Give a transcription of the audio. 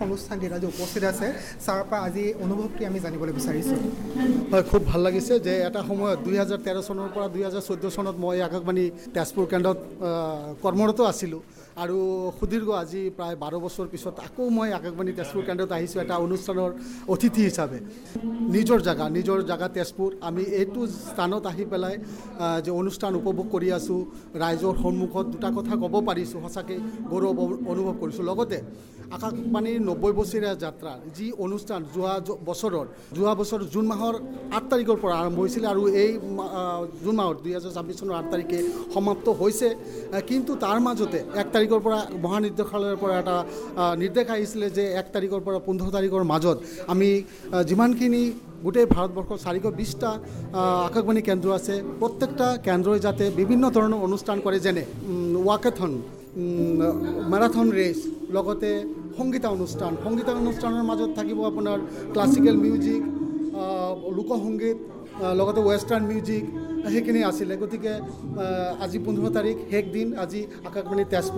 অনুষ্ঠানটিত আজি উপস্থিত আছে ছাৰৰ পৰা আজি অনুভৱটি আমি জানিবলৈ বিচাৰিছোঁ। হয়, খুব ভাল লাগিছে যে এটা সময়ত 2013 চনৰ পৰা 2014 চনত মই আকাশবাণী তেজপুৰ কেন্দ্ৰত কৰ্মৰত আছিলোঁ আৰু সুদীৰ্ঘ আজি প্ৰায় 12 বছৰ পিছত আকৌ মই আকাশবাণী তেজপুৰ কেন্দ্ৰত আহিছোঁ এটা অনুষ্ঠানৰ অতিথি হিচাপে। নিজৰ জাগা তেজপুৰ, আমি এইটো স্থানত আহি পেলাই যে অনুষ্ঠান উপভোগ কৰি আছোঁ, ৰাইজৰ সন্মুখত দুটা কথা ক'ব পাৰিছোঁ, সঁচাকৈ গৌৰৱ অনুভৱ কৰিছোঁ। লগতে আকাশবাণীৰ 90 বছৰীয়া যাত্ৰা যি অনুষ্ঠান যোৱা বছৰ জুন মাহৰ 8 তাৰিখৰ পৰা আৰম্ভ হৈছিলে আৰু এই জুন মাহৰ 2026 চনৰ 8 তাৰিখে সমাপ্ত হৈছে। কিন্তু তাৰ মাজতে 1 তাৰিখৰ পৰা মহানিৰ্দেশালয়ৰ পৰা এটা নিৰ্দেশ আহিছিলে যে 1 তাৰিখৰ পৰা 15 তাৰিখৰ মাজত আমি যিমানখিনি গোটেই ভাৰতবৰ্ষৰ 420টা আকাশবাণী কেন্দ্ৰ আছে, প্ৰত্যেকটা কেন্দ্ৰই যাতে বিভিন্ন ধৰণৰ অনুষ্ঠান কৰে, যেনে ৱাকেথন, মাৰাথন ৰেচ, লগতে সংগীতা অনুষ্ঠানৰ মাজত থাকিব আপোনাৰ ক্লাছিকেল মিউজিক, লোকসংগীত, লগতে ৱেষ্টাৰ্ণ মিউজিক, সেইখিনি আছিলে। গতিকে আজি 15 তাৰিখ শেষ দিন। আজি আকাশবাণী তেজপুৰ